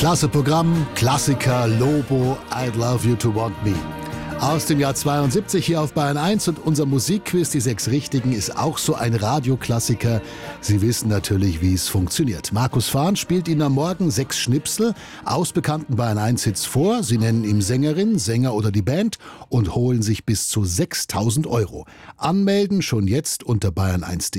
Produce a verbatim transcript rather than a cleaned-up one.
Klasse Programm, Klassiker, Lobo, I'd Love You to Want Me. Aus dem Jahr zweiundsiebzig hier auf Bayern eins und unser Musikquiz, die sechs Richtigen, ist auch so ein Radioklassiker. Sie wissen natürlich, wie es funktioniert. Markus Fahn spielt Ihnen am Morgen sechs Schnipsel aus bekannten Bayern eins Hits vor. Sie nennen ihm Sängerin, Sänger oder die Band und holen sich bis zu sechstausend Euro. Anmelden schon jetzt unter bayern eins punkt de.